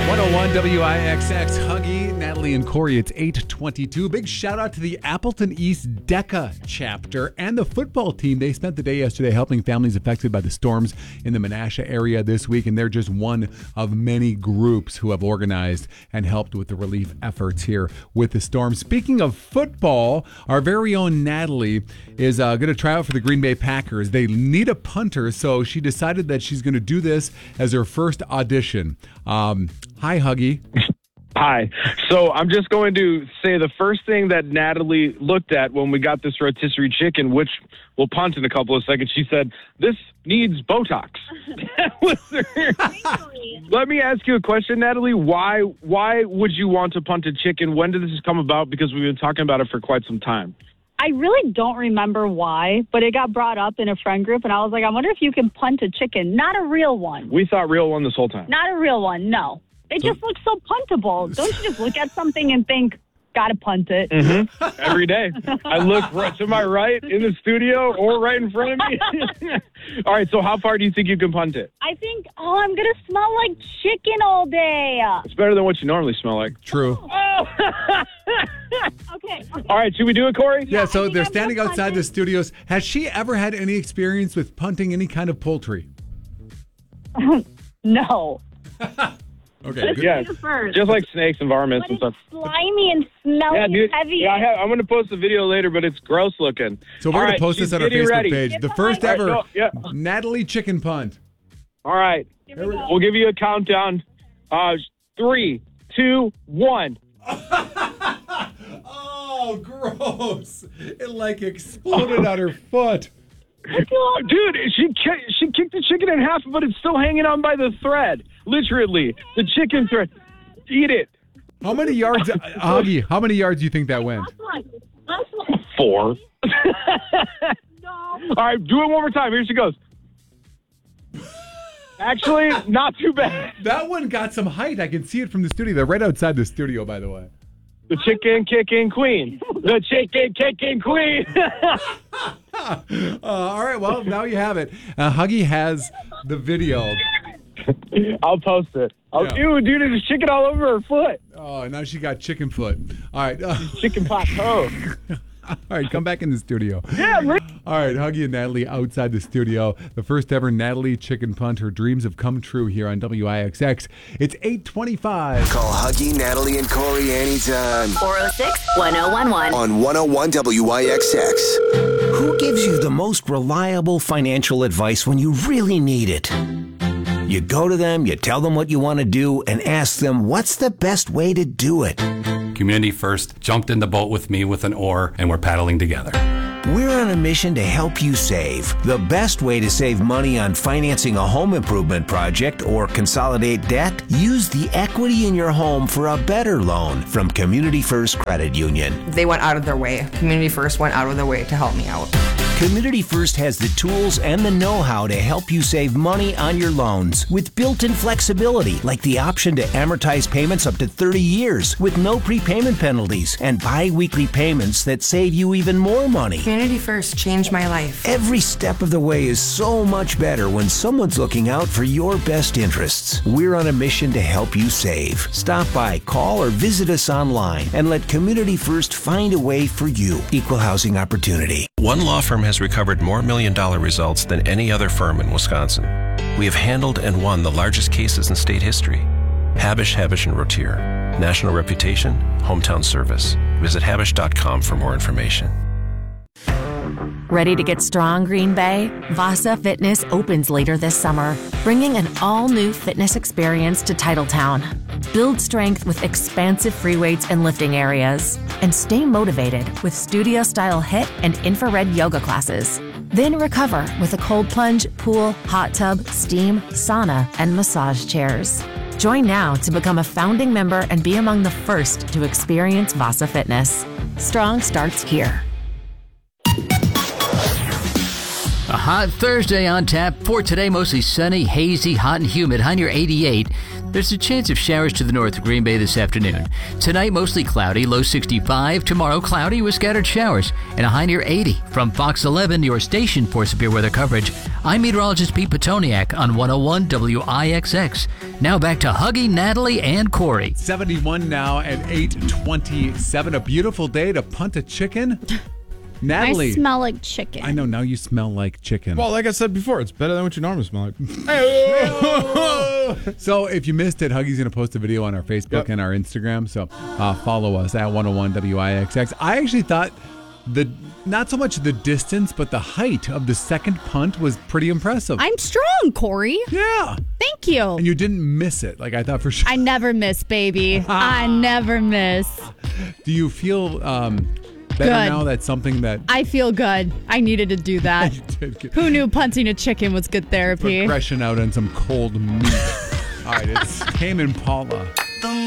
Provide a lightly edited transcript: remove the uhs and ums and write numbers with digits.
101 WIXX, Huggy, Natalie, and Corey. It's 8:22. Big shout out to the Appleton East DECA chapter and the football team. They spent the day yesterday helping families affected by the storms in the Menasha area this week, and they're just one of many groups who have organized and helped with the relief efforts here with the storm. Speaking of football, our very own Natalie is going to try out for the Green Bay Packers. They need a punter, so she decided that she's going to do this as her first audition. Hi, Huggy. Hi. So I'm just going to say the first thing that Natalie looked at when we got this rotisserie chicken, which we'll punt in a couple of seconds, she said, "This needs Botox." Let me ask you a question, Natalie. Why would you want to punt a chicken? When did this come about? Because we've been talking about it for quite some time. I really don't remember why, but it got brought up in a friend group, and I was like, I wonder if you can punt a chicken. Not a real one. We thought real one this whole time. Not a real one, no. They just look so puntable. Don't you just look at something and think, gotta punt it? Mm-hmm. Every day. I look right to my right in the studio or right in front of me. All right, so how far do you think you can punt it? I think, I'm going to smell like chicken all day. It's better than what you normally smell like. True. Oh. Okay. All right, should we do it, Corey? Yeah, so they're standing outside the studios. Has she ever had any experience with punting any kind of poultry? No. Okay, good. Yeah, just like snakes and varmints But and stuff. it's slimy and smelly and heavy. Yeah, I'm going to post a video later, but it's gross looking. So we're going to post this on our Facebook page. The first ever Natalie chicken punt. All right. We'll give you a countdown. 3, 2, 1. Oh, gross. It like exploded on her foot. Dude, she kicked the chicken in half, but it's still hanging on by the thread. Literally, the chicken thread. Eat it. How many yards, Huggy, how many yards do you think that went? 4. No. All right, do it one more time. Here she goes. Actually, not too bad. That one got some height. I can see it from the studio. They're right outside the studio, by the way. The chicken kicking queen. The chicken kicking queen. All right, well, now you have it. Huggy has the video. I'll post it. Ew, dude, there's chicken all over her foot. Oh, now she got chicken foot. All right. Chicken plateau. All right, come back in the studio. Yeah, all right, Huggy and Natalie outside the studio. The first ever Natalie chicken punt. Her dreams have come true here on WIXX. It's 8:25. Call Huggy, Natalie, and Corey anytime. 406-1011. On 101 WIXX. Who gives you the most reliable financial advice when you really need it? You go to them, you tell them what you want to do, and ask them what's the best way to do it. Community First jumped in the boat with me with an oar, and we're paddling together. We're on a mission to help you save. The best way to save money on financing a home improvement project or consolidate debt? Use the equity in your home for a better loan from Community First Credit Union. They went out of their way. Community First went out of their way to help me out. Community First has the tools and the know-how to help you save money on your loans with built-in flexibility, like the option to amortize payments up to 30 years with no prepayment penalties and bi-weekly payments that save you even more money. Community First changed my life. Every step of the way is so much better when someone's looking out for your best interests. We're on a mission to help you save. Stop by, call, or visit us online and let Community First find a way for you. Equal housing opportunity. One law firm has recovered more million-dollar results than any other firm in Wisconsin. We have handled and won the largest cases in state history. Habish, Habish & Rotier. National reputation, hometown service. Visit habish.com for more information. Ready to get strong, Green Bay? Vasa Fitness opens later this summer, bringing an all-new fitness experience to Titletown. Build strength with expansive free weights and lifting areas, and stay motivated with studio-style HIIT and infrared yoga classes. Then recover with a cold plunge, pool, hot tub, steam, sauna, and massage chairs. Join now to become a founding member and be among the first to experience Vasa Fitness. Strong starts here. A hot Thursday on tap. For today, mostly sunny, hazy, hot and humid. High near 88. There's a chance of showers to the north of Green Bay this afternoon. Tonight, mostly cloudy, low 65. Tomorrow, cloudy with scattered showers and a high near 80. From Fox 11, your station for severe weather coverage, I'm meteorologist Pete Petoniak on 101 WIXX. Now back to Huggy, Natalie, and Corey. 71 now at 8:27. A beautiful day to punt a chicken. Natalie. I smell like chicken. I know, now you smell like chicken. Well, like I said before, it's better than what you normally smell like. So if you missed it, Huggy's going to post a video on our Facebook and our Instagram. So follow us at 101 WIXX. I actually thought not so much the distance, but the height of the second punt was pretty impressive. I'm strong, Corey. Yeah. Thank you. And you didn't miss it. Like I thought for sure. I never miss, baby. I never miss. Do you feel better good. now? That's something that... I feel good. I needed to do that. You did good. Who knew punting a chicken was good therapy? Freshing out on some cold meat. All right, it's Tame Impala.